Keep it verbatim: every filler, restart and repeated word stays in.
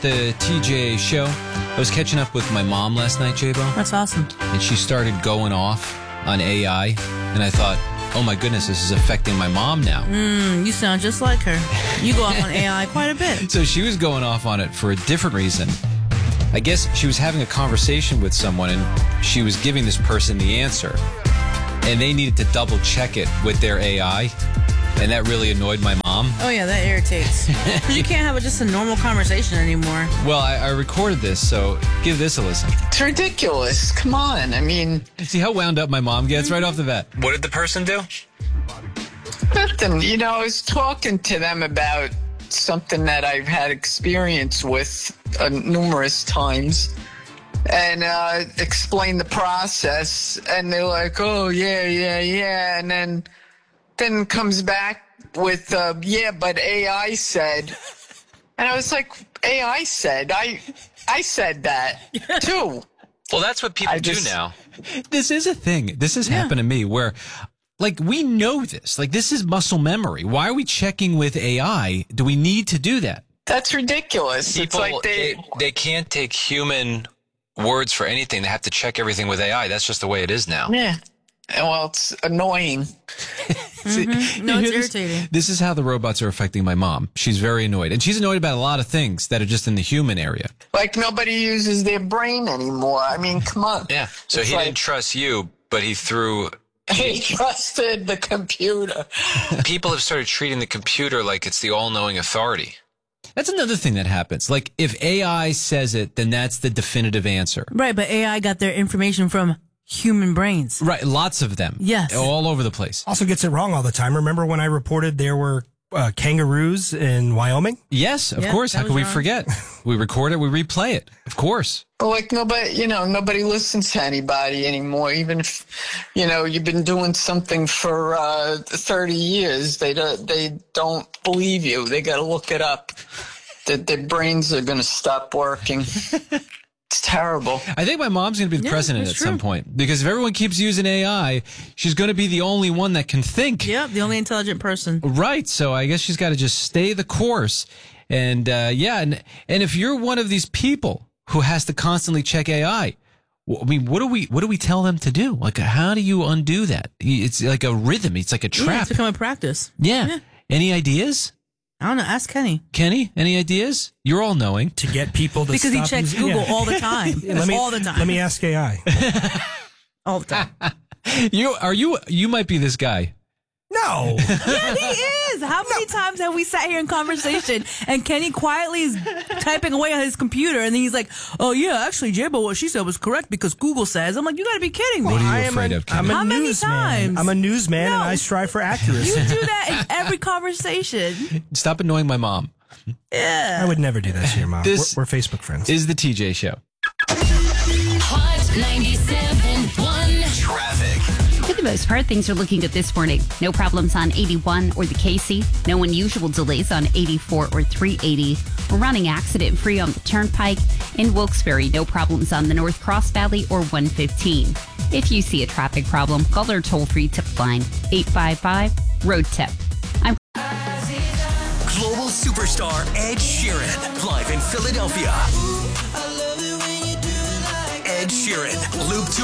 The T J show. I was catching up with my mom last night, J-Bo. That's awesome. And she started going off on A I. And I thought, oh my goodness, this is affecting my mom now. Mm, you sound just like her. You go off on A I quite a bit. So she was going off on it for a different reason. I guess she was having a conversation with someone and she was giving this person the answer. And they needed to double check it with their A I. And that really annoyed my mom. Oh, yeah, that irritates. Because you can't have a, just a normal conversation anymore. Well, I, I recorded this, so give this a listen. It's ridiculous. Come on. I mean... See how wound up my mom gets right off the bat. What did the person do? Nothing. You know, I was talking to them about something that I've had experience with uh, numerous times. And uh, explained the process. And they're like, oh, yeah, yeah, yeah. And then... then comes back with, uh, yeah, but A I said. And I was like, A I said? I I said that, too. Well, that's what people I do just- now. This is a thing. This has Yeah. happened to me where, like, we know this. Like, this is muscle memory. Why are we checking with A I? Do we need to do that? That's ridiculous. People, it's like they... they, they can't take human words for anything. They have to check everything with A I. That's just the way it is now. Yeah. Well, it's annoying. See, Mm-hmm. No, you it's hear this? irritating. This is how the robots are affecting my mom. She's very annoyed. And she's annoyed about a lot of things that are just in the human area. Like, nobody uses their brain anymore. I mean, come on. Yeah. So It's he like- didn't trust you, but he threw... He trusted the computer. People have started treating the computer like it's the all-knowing authority. That's another thing that happens. Like, if A I says it, then that's the definitive answer. Right, but A I got their information from human brains. Right. Lots of them. Yes. All over the place. Also gets it wrong all the time. Remember when I reported there were uh, kangaroos in Wyoming? Yes, of Yeah, course. that How was could we wrong. forget? We record it, we replay it. Of course. But like nobody, you know, nobody listens to anybody anymore. Even if, you know, you've been doing something for uh, thirty years, they don't, they don't believe you. They got to look it up. That their brains are going to stop working. It's terrible. I think my mom's going to be the Yeah, president at that's some true. point because if everyone keeps using A I, she's going to be the only one that can think. Yep, the only intelligent person. Right. So I guess she's got to just stay the course. And uh, yeah, and and if you're one of these people who has to constantly check A I, well, I mean, what do we what do we tell them to do? Like, how do you undo that? It's like a rhythm. It's like a Yeah, trap. it's become a practice. Yeah. Yeah. Any ideas, I don't know. Ask Kenny. Kenny? Any ideas? You're all knowing. To get people to Because he stop checks using- Google Yeah. all the time. let me, all the time. Let me ask A I. all the time. You are you you might be this guy. No. Yeah, he is. How many times have we sat here in conversation and Kenny quietly is typing away on his computer and then he's like, oh, yeah, actually, J-Bo, what she said was correct because Google says. I'm like, you got to be kidding me. What are you I am afraid a, of, Kenny? I'm a How many newsman. times? I'm a newsman No. and I strive for You accuracy. do that in every conversation. Stop annoying my mom. I would never do that to your mom. This- we're, we're Facebook friends. Is the T J show. Hot ninety-seven point one. Traffic. For the most part, things are looking good this morning. No problems on eighty-one or the Casey. No unusual delays on eighty-four or three eighty. We're running accident free on the Turnpike. In Wilkes-Barre, no problems on the North Cross Valley or one fifteen. If you see a traffic problem, call our toll-free tip line eight five five road tip. I'm Global superstar Ed Sheeran, live in Philadelphia. Ed Sheeran, Loop two.